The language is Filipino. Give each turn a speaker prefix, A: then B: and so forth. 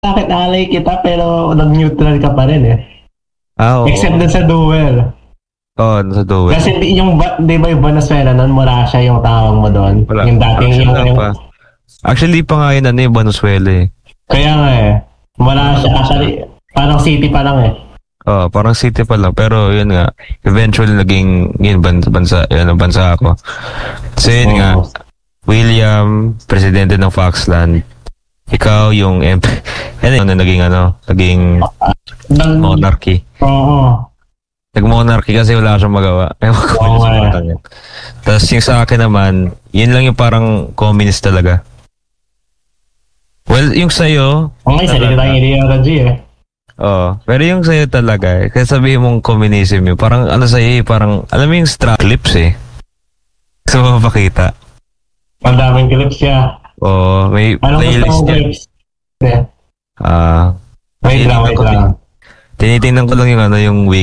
A: bakit alay kita pero nag-neutral ka pa rin eh.
B: Oo.
A: Except dun sa duel.
B: Oo, nasa duel.
A: Kasi yung, di ba yung Venezuela nun, Morasha yung tawag mo doon.
B: Wala.
A: Yung dating
B: Actually pa nga yun, yung Venezuela eh.
A: Kaya nga eh. Morasha, actually, parang city pa lang eh.
B: Oo, parang city pa lang. Pero yun nga, eventually naging yun, bansa ako. So yun nga, William, presidente ng Foxland. Ikaw yung naging monarchy.
A: Oo.
B: Nag-monarchy kasi wala siyang magawa. Tapos yung sa akin naman, yun lang yung parang communist talaga. Well, yung sa'yo...
A: Okay, sarili tayong ideology eh.
B: Oo. Pero yung sa'yo talaga, kaya sabihin mong communism yun, parang ano sa'yo parang, alam mo yung strap clips eh. Gusto mo mapakita?
A: Ang daming clips siya.
B: Oo, may playlist niya.
A: Clips?
B: Wait
A: lang.
B: Tinitingnan ko lang yung yung